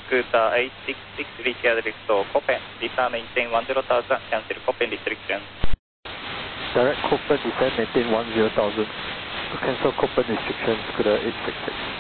Scooter 866 reach address to Copen, return maintain 10,000, cancel Copen restriction. Direct Copen, descend maintain 10,000. To cancel Copen restriction, Scooter 866.